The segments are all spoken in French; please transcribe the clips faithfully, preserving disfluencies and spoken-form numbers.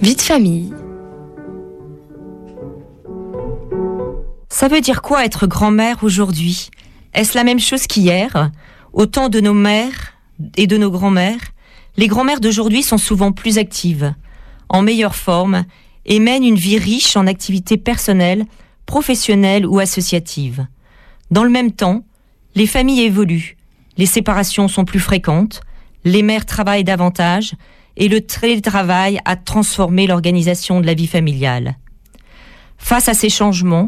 Vie de famille. Ça veut dire quoi être grand-mère aujourd'hui ? Est-ce la même chose qu'hier ? Au temps de nos mères et de nos grands-mères, les grand-mères d'aujourd'hui sont souvent plus actives, en meilleure forme et mènent une vie riche en activités personnelles, professionnelles ou associatives. Dans le même temps, les familles évoluent, les séparations sont plus fréquentes, les mères travaillent davantage et le télétravail a transformé l'organisation de la vie familiale. Face à ces changements,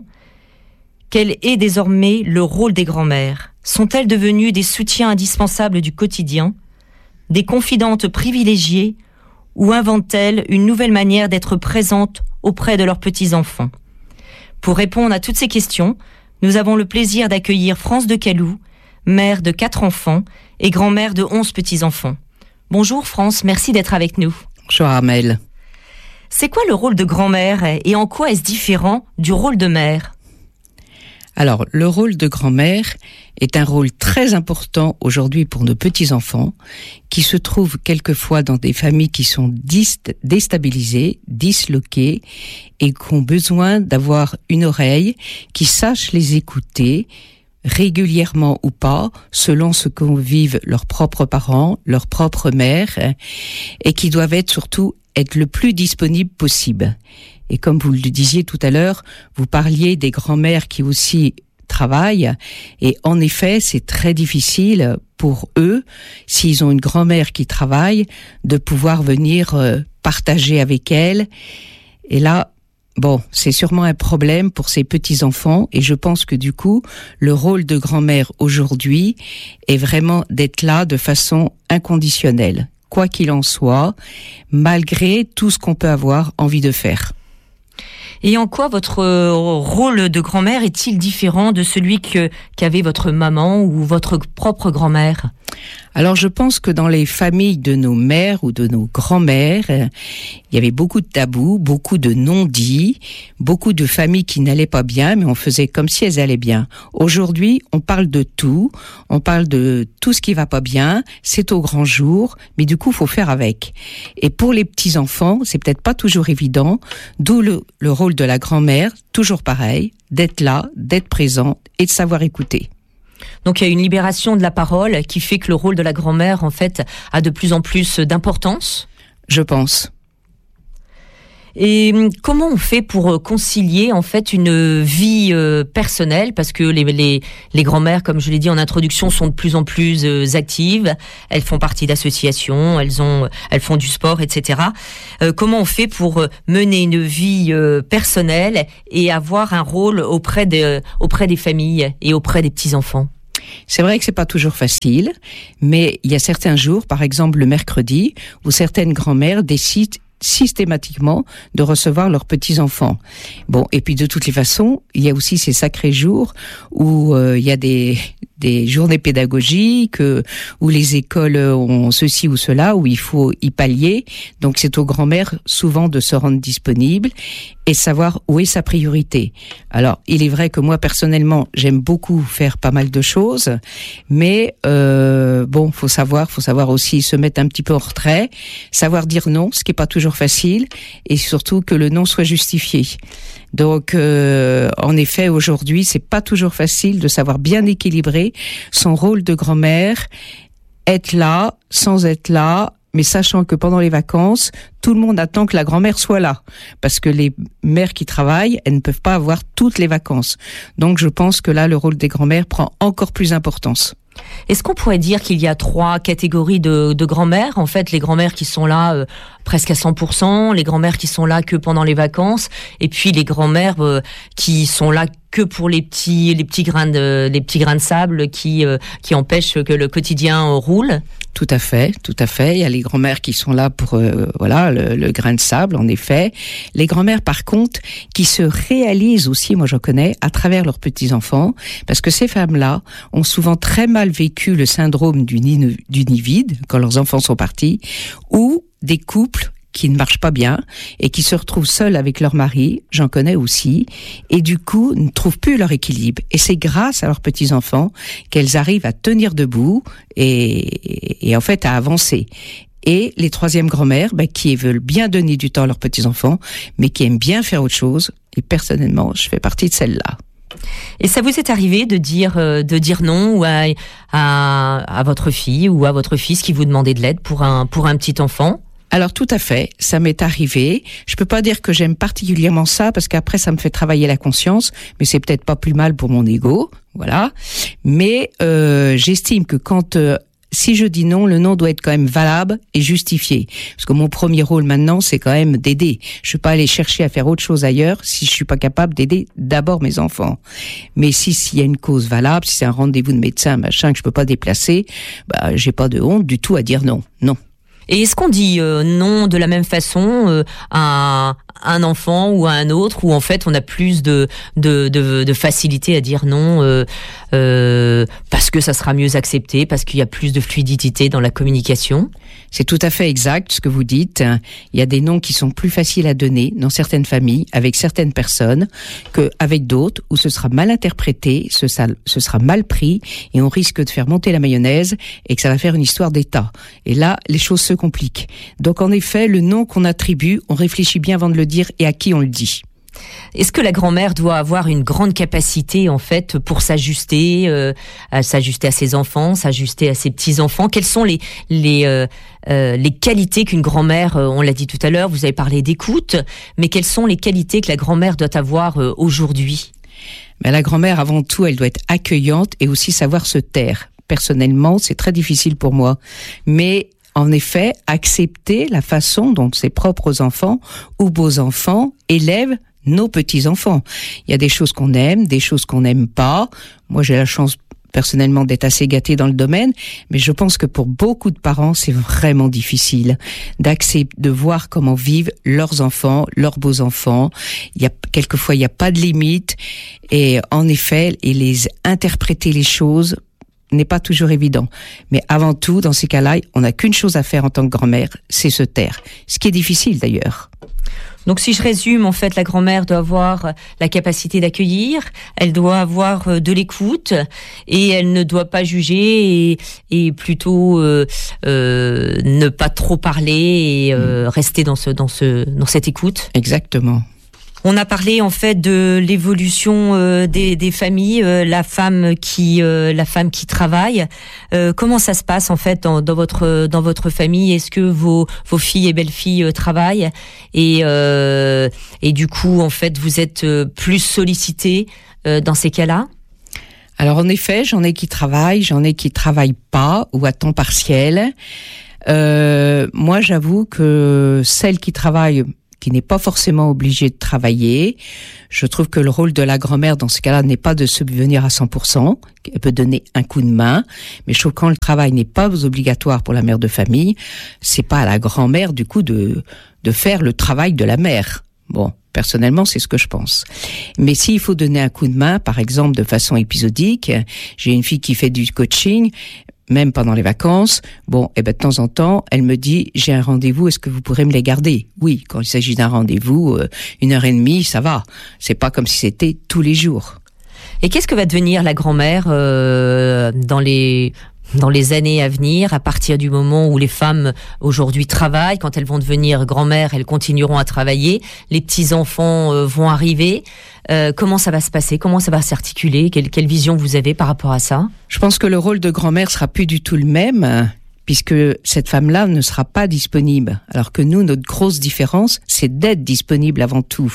quel est désormais le rôle des grands-mères ? Sont-elles devenues des soutiens indispensables du quotidien, des confidentes privilégiées, ou inventent-elles une nouvelle manière d'être présentes auprès de leurs petits-enfants ? Pour répondre à toutes ces questions, nous avons le plaisir d'accueillir France de Calou, mère de quatre enfants et grand-mère de onze petits-enfants. Bonjour France, merci d'être avec nous. Bonjour Armelle. C'est quoi le rôle de grand-mère et en quoi est-ce différent du rôle de mère ? Alors, le rôle de grand-mère est un rôle très important aujourd'hui pour nos petits-enfants qui se trouvent quelquefois dans des familles qui sont dist- déstabilisées, disloquées et qui ont besoin d'avoir une oreille qui sache les écouter régulièrement ou pas, selon ce qu'en vivent leurs propres parents, leurs propres mères, et qui doivent être surtout être le plus disponibles possible. Et comme vous le disiez tout à l'heure, vous parliez des grands-mères qui aussi travaillent. Et en effet, c'est très difficile pour eux, s'ils ont une grand-mère qui travaille, de pouvoir venir euh, partager avec elle. Et là, bon, c'est sûrement un problème pour ces petits-enfants. Et je pense que du coup, le rôle de grand-mère aujourd'hui est vraiment d'être là de façon inconditionnelle, quoi qu'il en soit, malgré tout ce qu'on peut avoir envie de faire. Et en quoi votre rôle de grand-mère est-il différent de celui que, qu'avait votre maman ou votre propre grand-mère ? Alors je pense que dans les familles de nos mères ou de nos grands-mères, il y avait beaucoup de tabous, beaucoup de non-dits, beaucoup de familles qui n'allaient pas bien, mais on faisait comme si elles allaient bien. Aujourd'hui, on parle de tout, on parle de tout ce qui va pas bien, c'est au grand jour, mais du coup, faut faire avec. Et pour les petits-enfants, c'est peut-être pas toujours évident, d'où le, le rôle de la grand-mère, toujours pareil, d'être là, d'être présente et de savoir écouter. Donc il y a une libération de la parole qui fait que le rôle de la grand-mère, en fait, a de plus en plus d'importance. Je pense. Et comment on fait pour concilier, en fait, une vie euh, personnelle ? Parce que les, les, les grand-mères, comme je l'ai dit en introduction, sont de plus en plus euh, actives. Elles font partie d'associations, elles ont, elles font du sport, et cetera. Euh, comment on fait pour mener une vie euh, personnelle et avoir un rôle auprès de, auprès des familles et auprès des petits-enfants ? C'est vrai que c'est pas toujours facile, mais il y a certains jours, par exemple le mercredi, où certaines grand-mères décident systématiquement de recevoir leurs petits-enfants. Bon, et puis de toutes les façons, il y a aussi ces sacrés jours où euh, il y a des des journées pédagogiques, euh, où les écoles ont ceci ou cela, où il faut y pallier. Donc c'est aux grand-mères souvent de se rendre disponibles et savoir où est sa priorité. Alors, il est vrai que moi, personnellement, j'aime beaucoup faire pas mal de choses, mais euh, bon, faut savoir, faut savoir aussi se mettre un petit peu en retrait, savoir dire non, ce qui est pas toujours facile, et surtout que le non soit justifié. Donc, euh, en effet, aujourd'hui, c'est pas toujours facile de savoir bien équilibrer son rôle de grand-mère, être là, sans être là, mais sachant que pendant les vacances, tout le monde attend que la grand-mère soit là. Parce que les mères qui travaillent, elles ne peuvent pas avoir toutes les vacances. Donc je pense que là, le rôle des grand-mères prend encore plus d'importance. Est-ce qu'on pourrait dire qu'il y a trois catégories de, de grand-mères ? En fait, les grand-mères qui sont là euh, presque à cent pour cent, les grand-mères qui sont là que pendant les vacances, et puis les grand-mères euh, qui sont là que pour les petits, les petits grains de, les petits grains de sable qui, euh, qui empêchent que le quotidien euh, roule. Tout à fait, tout à fait. Il y a les grand-mères qui sont là pour euh, voilà le, le grain de sable, en effet. Les grand-mères, par contre, qui se réalisent aussi, moi j'en connais, à travers leurs petits-enfants, parce que ces femmes-là ont souvent très mal vécu le syndrome du nid, du nid vide, quand leurs enfants sont partis, ou des couples qui ne marchent pas bien et qui se retrouvent seuls avec leur mari, j'en connais aussi, et du coup ne trouvent plus leur équilibre. Et c'est grâce à leurs petits-enfants qu'elles arrivent à tenir debout et, et en fait à avancer. Et les troisièmes grand-mères, ben, qui veulent bien donner du temps à leurs petits-enfants, mais qui aiment bien faire autre chose. Et personnellement, je fais partie de celle-là. Et ça vous est arrivé de dire euh, de dire non à, à à votre fille ou à votre fils qui vous demandait de l'aide pour un pour un petit enfant? Alors tout à fait, ça m'est arrivé. Je peux pas dire que j'aime particulièrement ça parce qu'après ça me fait travailler la conscience, mais c'est peut-être pas plus mal pour mon ego, voilà. Mais euh, j'estime que quand euh, si je dis non, le non doit être quand même valable et justifié. Parce que mon premier rôle maintenant, c'est quand même d'aider. Je ne vais pas aller chercher à faire autre chose ailleurs si je suis pas capable d'aider d'abord mes enfants. Mais si s'il y a une cause valable, si c'est un rendez-vous de médecin, machin, que je peux pas déplacer, bah j'ai pas de honte du tout à dire non. Non. Et est-ce qu'on dit euh, non de la même façon euh, à un enfant ou à un autre, où en fait on a plus de de de, de facilité à dire non euh, euh, parce que ça sera mieux accepté, parce qu'il y a plus de fluidité dans la communication? C'est tout à fait exact ce que vous dites. Il y a des noms qui sont plus faciles à donner dans certaines familles, avec certaines personnes, qu'avec d'autres, où ce sera mal interprété, ce, ce sera mal pris, et on risque de faire monter la mayonnaise, et que ça va faire une histoire d'État. Et là, les choses se compliquent. Donc en effet, le nom qu'on attribue, on réfléchit bien avant de le dire, et à qui on le dit. Est-ce que la grand-mère doit avoir une grande capacité en fait pour s'ajuster, euh, à s'ajuster à ses enfants, s'ajuster à ses petits-enfants? Quelles sont les les euh, euh, les qualités qu'une grand-mère, euh, on l'a dit tout à l'heure, vous avez parlé d'écoute, mais quelles sont les qualités que la grand-mère doit avoir euh, aujourd'hui? Mais la grand-mère, avant tout, elle doit être accueillante et aussi savoir se taire. Personnellement, c'est très difficile pour moi, mais en effet, accepter la façon dont ses propres enfants ou beaux-enfants élèvent nos petits-enfants. Il y a des choses qu'on aime, des choses qu'on n'aime pas. Moi, j'ai la chance personnellement d'être assez gâtée dans le domaine, mais je pense que pour beaucoup de parents, c'est vraiment difficile d'accepter, de voir comment vivent leurs enfants, leurs beaux-enfants. Il y a quelquefois, il n'y a pas de limite, et en effet, et les interpréter les choses n'est pas toujours évident. Mais avant tout, dans ces cas-là, on n'a qu'une chose à faire en tant que grand-mère, c'est se taire. Ce qui est difficile d'ailleurs. Donc si je résume, en fait, la grand-mère doit avoir la capacité d'accueillir, elle doit avoir de l'écoute, et elle ne doit pas juger, et, et plutôt euh, euh, ne pas trop parler et euh, rester dans ce dans ce dans cette écoute. Exactement. On a parlé en fait de l'évolution euh, des, des familles, euh, la femme qui euh, la femme qui travaille. Euh, comment ça se passe en fait dans, dans votre dans votre famille? Est-ce que vos vos filles et belles-filles euh, travaillent, et euh, et du coup en fait vous êtes euh, plus sollicité euh, dans ces cas-là? Alors en effet, j'en ai qui travaillent, j'en ai qui travaillent pas ou à temps partiel. Euh, moi, j'avoue que celles qui travaillent, qui n'est pas forcément obligée de travailler. Je trouve que le rôle de la grand-mère dans ce cas-là n'est pas de subvenir à cent pour cent. Elle peut donner un coup de main, mais je trouve que quand le travail n'est pas obligatoire pour la mère de famille, c'est pas à la grand-mère du coup de de faire le travail de la mère. Bon, personnellement, c'est ce que je pense. Mais s'il faut donner un coup de main, par exemple de façon épisodique, j'ai une fille qui fait du coaching, même pendant les vacances, bon, et ben de temps en temps, elle me dit, j'ai un rendez-vous, est-ce que vous pourrez me les garder? Oui, quand il s'agit d'un rendez-vous, euh, une heure et demie, ça va. C'est pas comme si c'était tous les jours. Et qu'est-ce que va devenir la grand-mère euh, dans les dans les années à venir, à partir du moment où les femmes aujourd'hui travaillent? Quand elles vont devenir grand-mères, elles continueront à travailler. Les petits-enfants euh, vont arriver. Euh, comment ça va se passer? Comment ça va s'articuler? Quelle, quelle vision vous avez par rapport à ça? Je pense que le rôle de grand-mère sera plus du tout le même, puisque cette femme-là ne sera pas disponible. Alors que nous, notre grosse différence, c'est d'être disponible avant tout.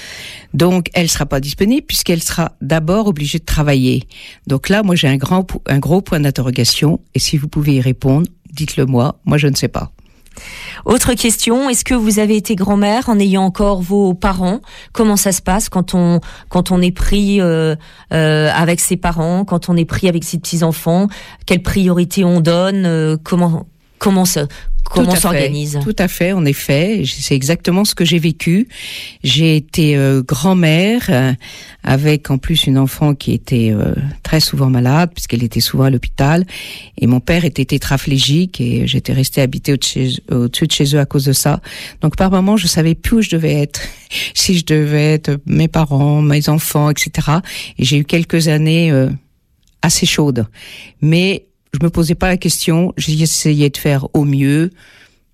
Donc, elle sera pas disponible puisqu'elle sera d'abord obligée de travailler. Donc là, moi, j'ai un grand, un gros point d'interrogation. Et si vous pouvez y répondre, dites-le moi. Moi, je ne sais pas. Autre question, est-ce que vous avez été grand-mère en ayant encore vos parents? Comment ça se passe quand on quand on est pris euh, euh, avec ses parents, quand on est pris avec ses petits-enfants? Quelle priorité on donne? euh, Comment comment ça Comment s'organise? Tout à fait, en effet. C'est exactement ce que j'ai vécu. J'ai été euh, grand-mère euh, avec en plus une enfant qui était euh, très souvent malade puisqu'elle était souvent à l'hôpital. Et mon père était tétraplégique et j'étais restée habitée au-dessus, au-dessus de chez eux à cause de ça. Donc par moments, je savais plus où je devais être. Si je devais être mes parents, mes enfants, et cetera. Et j'ai eu quelques années euh, assez chaudes. Mais je me posais pas la question, j'ai essayé de faire au mieux,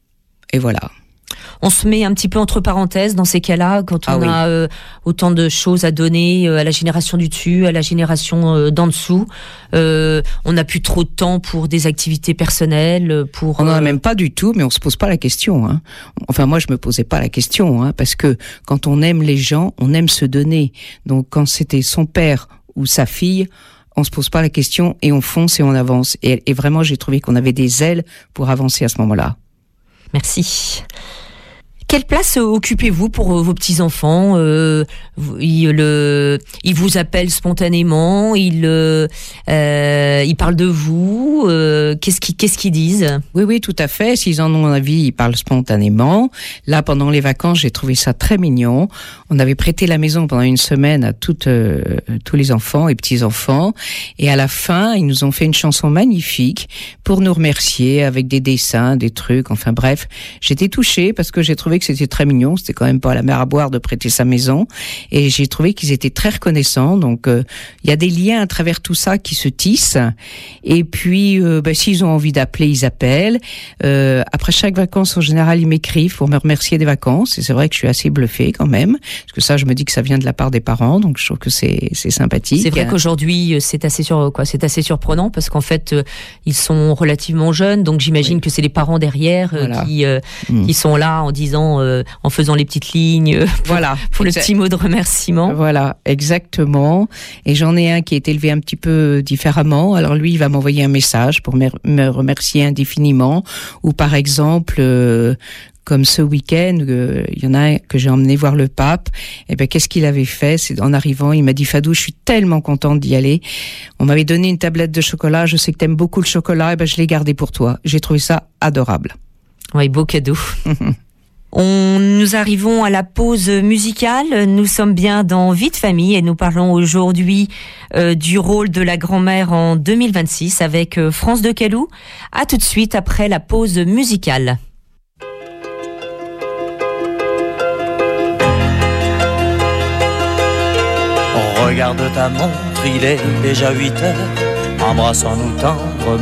et voilà. On se met un petit peu entre parenthèses dans ces cas-là, quand on Ah oui. a euh, autant de choses à donner euh, à la génération du dessus, à la génération euh, d'en dessous. Euh, on n'a plus trop de temps pour des activités personnelles, pour... On n'en a euh, même pas du tout, mais on se pose pas la question. Hein. Enfin, moi, je me posais pas la question, hein, parce que quand on aime les gens, on aime se donner. Donc, quand c'était son père ou sa fille, on se pose pas la question et on fonce et on avance. Et, et vraiment, j'ai trouvé qu'on avait des ailes pour avancer à ce moment-là. Merci. Quelle place euh, occupez-vous pour euh, vos petits-enfants euh, vous- ils, le, ils vous appellent spontanément, ils, euh, euh, ils parlent de vous, euh, qu'est-ce qu'ils, qu'est-ce qu'ils disent ? Oui, oui, tout à fait. S'ils en ont envie, ils parlent spontanément. Là, pendant les vacances, j'ai trouvé ça très mignon. On avait prêté la maison pendant une semaine à toutes, euh, tous les enfants et petits-enfants. Et à la fin, ils nous ont fait une chanson magnifique pour nous remercier avec des dessins, des trucs. Enfin bref, j'étais touchée parce que j'ai trouvé que c'était très mignon. C'était quand même pas la mer à boire de prêter sa maison. Et j'ai trouvé qu'ils étaient très reconnaissants. Donc, euh, il y a des liens à travers tout ça qui se tissent. Et puis, euh, ben, s'ils ont envie d'appeler, ils appellent. Euh, après chaque vacances, en général, ils m'écrivent pour me remercier des vacances. Et c'est vrai que je suis assez bluffée quand même. Parce que ça, je me dis que ça vient de la part des parents. Donc, je trouve que c'est, c'est sympathique. C'est vrai qu'aujourd'hui, euh, c'est assez sur, quoi, c'est assez surprenant parce qu'en fait, euh, ils sont relativement jeunes. Donc, j'imagine Oui. que c'est les parents derrière euh, Voilà. qui, euh, Mm. qui sont là en disant, euh, en faisant les petites lignes euh, pour, Voilà. pour le Exact. petit mot de remerciement. Voilà, exactement. Et j'en ai un qui est élevé un petit peu différemment. Alors lui, il va m'envoyer un message pour me me remercier indéfiniment. Ou par exemple, euh, comme ce week-end, euh, il y en a un que j'ai emmené voir le pape. Et ben, qu'est-ce qu'il avait fait? C'est en arrivant, il m'a dit, Fadou, je suis tellement contente d'y aller. On m'avait donné une tablette de chocolat. Je sais que t'aimes beaucoup le chocolat. Et ben, je l'ai gardé pour toi. J'ai trouvé ça adorable. Oui, beau cadeau. On, nous arrivons à la pause musicale. Nous sommes bien dans Vie de famille et nous parlons aujourd'hui euh, du rôle de la grand-mère en deux mille vingt-six avec euh, France de Calou. À tout de suite après la pause musicale. Regarde ta montre, il est déjà huit heures. Embrassons-nous tendrement.